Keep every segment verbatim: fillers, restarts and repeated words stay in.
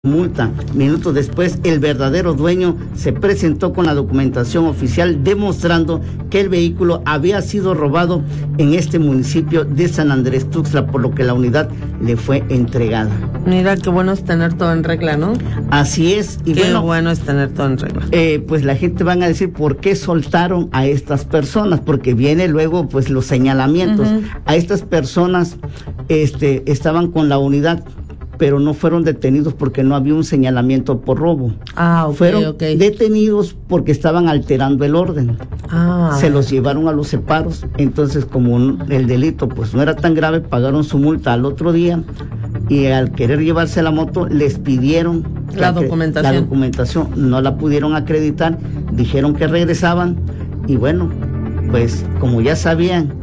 multa. Minutos después, el verdadero dueño se presentó con la documentación oficial demostrando que el vehículo había sido robado en este municipio de San Andrés Tuxtla, por lo que la unidad le fue entregada. Mira, qué bueno es tener todo en regla, ¿no? Así es. Y qué bueno, bueno es tener todo en regla. Eh, pues la gente van a decir, ¿por qué soltaron a estas personas? Porque viene luego, pues, los señalamientos. Uh-huh. A estas personas este, estaban con la unidad, pero no fueron detenidos porque no había un señalamiento por robo. Ah, ok, Fueron okay. detenidos porque estaban alterando el orden. Ah. Se los llevaron a los separos. Entonces, como el delito pues no era tan grave, pagaron su multa al otro día y al querer llevarse la moto les pidieron la documentación. La documentación no la pudieron acreditar, dijeron que regresaban y bueno, pues como ya sabían,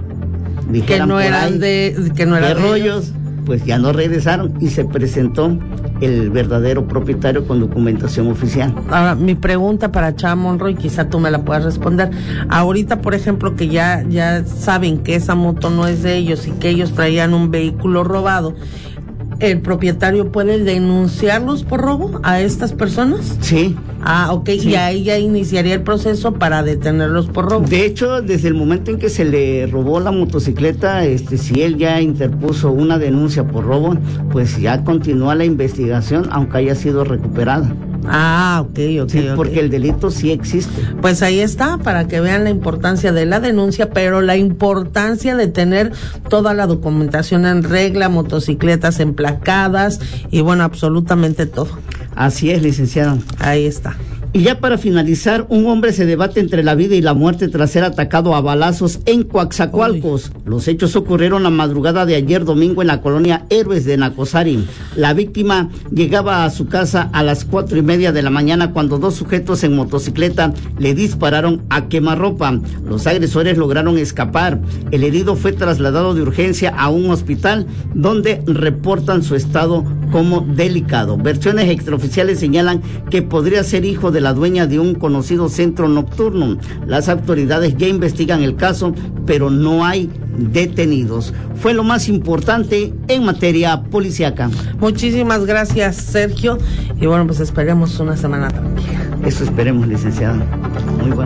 que no eran ahí, de que no eran de rollos. Pues ya no regresaron y se presentó el verdadero propietario con documentación oficial. Ahora, mi pregunta para Chava Monroy, quizá tú me la puedas responder. Ahorita, por ejemplo, que ya, ya saben que esa moto no es de ellos y que ellos traían un vehículo robado, ¿el propietario puede denunciarlos por robo a estas personas? Sí. Ah, ok, sí. Y ahí ya iniciaría el proceso para detenerlos por robo. De hecho, desde el momento en que se le robó la motocicleta, este, si él ya interpuso una denuncia por robo, pues ya continúa la investigación, aunque haya sido recuperada. Ah, ok, ok. Sí, okay. Porque el delito sí existe. Pues ahí está, para que vean la importancia de la denuncia, pero la importancia de tener toda la documentación en regla, motocicletas emplacadas y bueno, absolutamente todo. Así es, licenciado. Ahí está. Y ya para finalizar, un hombre se debate entre la vida y la muerte tras ser atacado a balazos en Coaxacualcos. Uy. Los hechos ocurrieron la madrugada de ayer domingo en la colonia Héroes de Nacosari. La víctima llegaba a su casa a las cuatro y media de la mañana cuando dos sujetos en motocicleta le dispararon a quemarropa. Los agresores lograron escapar. El herido fue trasladado de urgencia a un hospital donde reportan su estado como delicado. Versiones extraoficiales señalan que podría ser hijo de la dueña de un conocido centro nocturno. Las autoridades ya investigan el caso, pero no hay detenidos. Fue lo más importante en materia policíaca. Muchísimas gracias, Sergio. Y bueno, pues esperemos una semana tranquila. Eso esperemos, licenciada. Muy bueno.